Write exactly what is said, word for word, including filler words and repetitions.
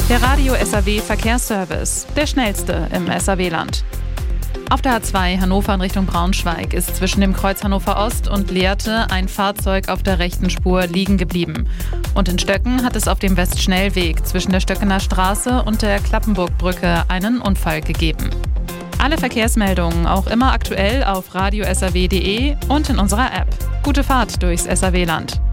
Der Radio S A W Verkehrsservice, der schnellste im S A W-Land. Auf der A zwei Hannover in Richtung Braunschweig ist zwischen dem Kreuz Hannover Ost und Lehrte ein Fahrzeug auf der rechten Spur liegen geblieben. Und in Stöcken hat es auf dem Westschnellweg zwischen der Stöckener Straße und der Klappenburgbrücke einen Unfall gegeben. Alle Verkehrsmeldungen auch immer aktuell auf radio s a w punkt d e und in unserer App. Gute Fahrt durchs S A W-Land.